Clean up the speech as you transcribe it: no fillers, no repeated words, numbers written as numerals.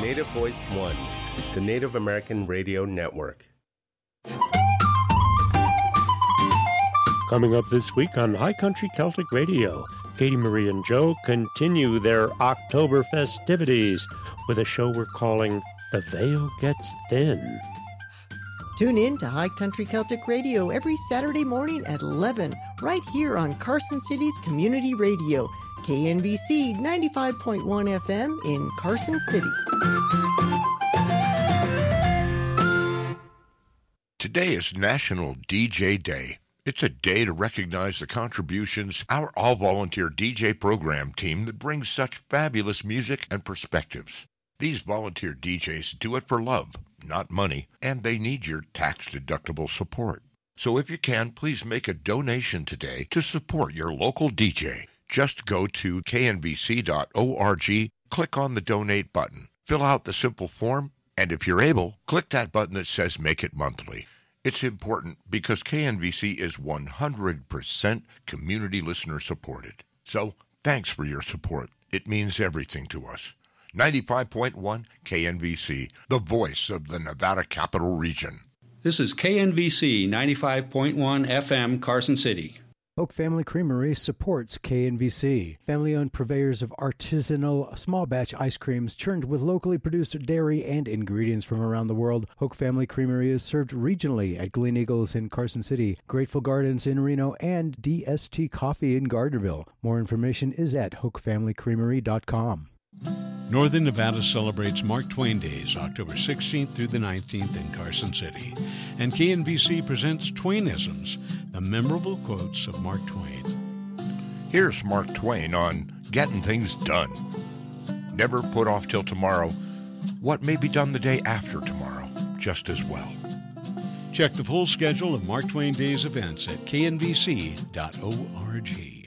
Native Voice One, the Native American Radio Network. Coming up this week on High Country Celtic Radio, Katie Marie and Joe continue their October festivities with a show we're calling The Veil Gets Thin. Tune in to High Country Celtic Radio every Saturday morning at 11, right here on Carson City's Community Radio, KNVC 95.1 FM in Carson City. Today is National DJ Day. It's a day to recognize the contributions our all-volunteer DJ program team that brings such fabulous music and perspectives. These volunteer DJs do it for love, not money, and they need your tax-deductible support. So if you can, please make a donation today to support your local DJ. Just go to knvc.org, click on the donate button, fill out the simple form, and if you're able, click that button that says Make It Monthly. It's important because KNVC is 100% community listener supported. So, thanks for your support. It means everything to us. 95.1 KNVC, the voice of the Nevada Capital Region. This is KNVC 95.1 FM, Carson City. Hoke Family Creamery supports KNVC. Family-owned purveyors of artisanal small-batch ice creams churned with locally produced dairy and ingredients from around the world. Hoke Family Creamery is served regionally at Glen Eagles in Carson City, Grateful Gardens in Reno, and DST Coffee in Gardnerville. More information is at hokefamilycreamery.com. Northern Nevada celebrates Mark Twain Days, October 16th through the 19th in Carson City. And KNVC presents Twainisms, the memorable quotes of Mark Twain. Here's Mark Twain on Getting Things Done. Never put off till tomorrow what may be done the day after tomorrow, just as well. Check the full schedule of Mark Twain Days events at knvc.org.